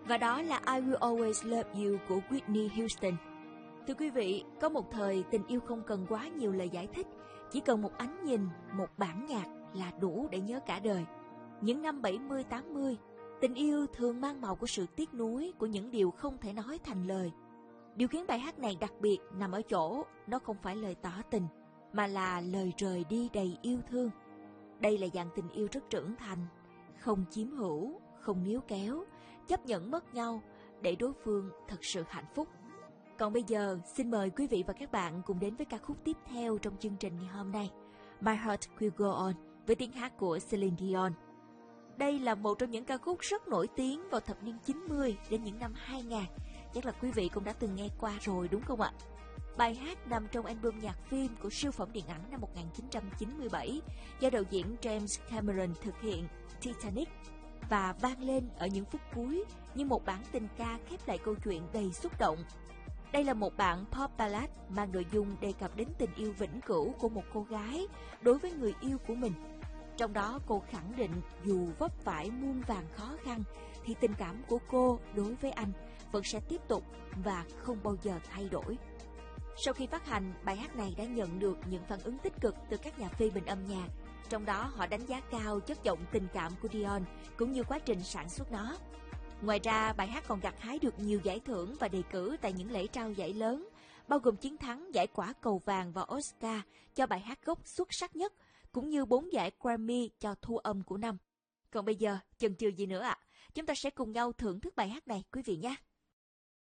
Và đó là I Will Always Love You của Whitney Houston. Thưa quý vị, có một thời tình yêu không cần quá nhiều lời giải thích, chỉ cần một ánh nhìn, một bản nhạc là đủ để nhớ cả đời. Những năm 70-80, tình yêu thường mang màu của sự tiếc nuối, của những điều không thể nói thành lời. Điều khiến bài hát này đặc biệt nằm ở chỗ, nó không phải lời tỏ tình, mà là lời rời đi đầy yêu thương. Đây là dạng tình yêu rất trưởng thành, không chiếm hữu, không níu kéo, chấp nhận mất nhau để đối phương thật sự hạnh phúc. Còn bây giờ, xin mời quý vị và các bạn cùng đến với ca khúc tiếp theo trong chương trình ngày hôm nay, My Heart Will Go On, với tiếng hát của Celine Dion. Đây là một trong những ca khúc rất nổi tiếng vào thập niên 90 đến những năm 2000. Chắc là quý vị cũng đã từng nghe qua rồi đúng không ạ? Bài hát nằm trong album nhạc phim của siêu phẩm điện ảnh năm 1997 do đạo diễn James Cameron thực hiện, Titanic, và vang lên ở những phút cuối như một bản tình ca khép lại câu chuyện đầy xúc động. Đây là một bản pop ballad mang nội dung đề cập đến tình yêu vĩnh cửu của một cô gái đối với người yêu của mình. Trong đó cô khẳng định dù vấp phải muôn vàn khó khăn thì tình cảm của cô đối với anh vẫn sẽ tiếp tục và không bao giờ thay đổi. Sau khi phát hành, bài hát này đã nhận được những phản ứng tích cực từ các nhà phê bình âm nhạc. Trong đó họ đánh giá cao chất giọng tình cảm của Dion cũng như quá trình sản xuất nó. Ngoài ra, bài hát còn gặt hái được nhiều giải thưởng và đề cử tại những lễ trao giải lớn, bao gồm chiến thắng giải Quả Cầu Vàng và Oscar cho bài hát gốc xuất sắc nhất, cũng như 4 giải Grammy cho thu âm của năm. Còn bây giờ, chần chừ gì nữa ạ? Chúng ta sẽ cùng nhau thưởng thức bài hát này quý vị nhé!